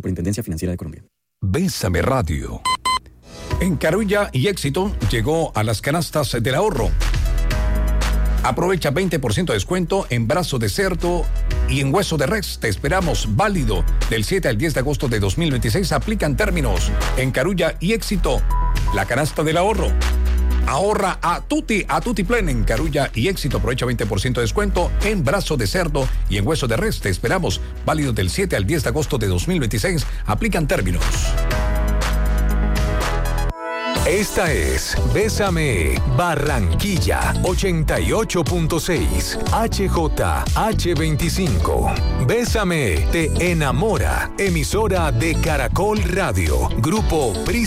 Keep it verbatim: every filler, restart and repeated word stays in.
Superintendencia Financiera de Colombia. Bésame Radio. En Carulla y Éxito llegó a las canastas del ahorro. Aprovecha veinte por ciento de descuento en brazo de cerdo y en hueso de res. Te esperamos, válido del siete al diez de agosto de dos mil veintiséis. Aplican términos en Carulla y Éxito. La canasta del ahorro. Ahorra a tutti, a tutti plen en Carulla y Éxito. Aprovecha veinte por ciento de descuento en brazo de cerdo y en hueso de res. Te esperamos, válido del siete al diez de agosto de dos mil veintiséis. Aplican términos. Esta es Bésame Barranquilla ochenta y ocho punto seis H J H veinticinco. Bésame te enamora. Emisora de Caracol Radio. Grupo Pri